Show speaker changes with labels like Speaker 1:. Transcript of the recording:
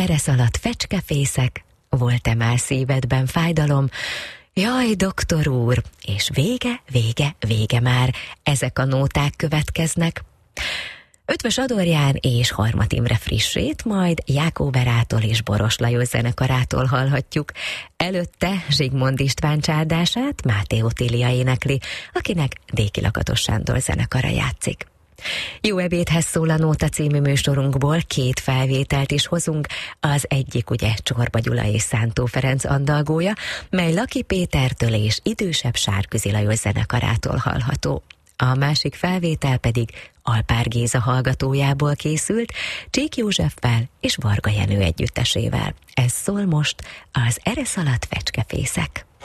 Speaker 1: eresz alatt fecskefészek, volt-e már szívedben fájdalom? Jaj, doktor úr, és vége már, ezek a nóták következnek. Ötvös Adorján és Harmat Imre frissét, majd Jákó Berától és Boros Lajos zenekarától hallhatjuk. Előtte Zsigmond István csárdását Máté Otília énekli, akinek Déki Lakatos Sándor zenekara játszik. Jó ebédhez szól a Nóta című műsorunkból, 2 felvételt is hozunk, az egyik ugye Csorba Gyula és Szántó Ferenc andalgója, mely Laki Pétertől és idősebb Sárközi Lajos zenekarától hallható. A másik felvétel pedig Alpár Géza hallgatójából készült, Csík Józseffel és Varga Jenő együttesével. Ez szól most az Eresz alatt fecskefészek.